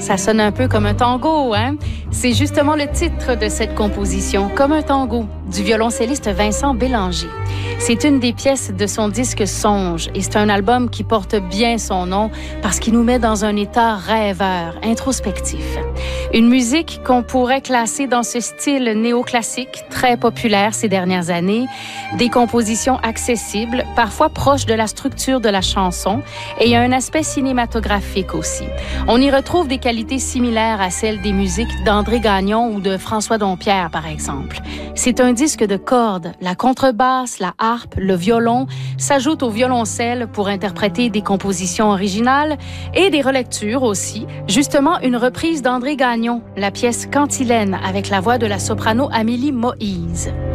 Ça sonne un peu comme un tango, hein? C'est justement le titre de cette composition, Comme un tango, du violoncelliste Vincent Bélanger. C'est une des pièces de son disque Songe et c'est un album qui porte bien son nom parce qu'il nous met dans un état rêveur, introspectif. Une musique qu'on pourrait classer dans ce style néoclassique, très populaire ces dernières années, des compositions accessibles, parfois proches de la structure de la chanson, et il y a un aspect cinématographique aussi. On y retrouve des qualités similaires à celles des musiques d'André Gagnon ou de François Dompierre, par exemple. C'est un disque de cordes. La contrebasse, la harpe, le violon s'ajoutent au violoncelle pour interpréter des compositions originales et des relectures aussi. Justement, une reprise d'André Gagnon, la pièce Cantilène avec la voix de la soprano Amélie Moïse.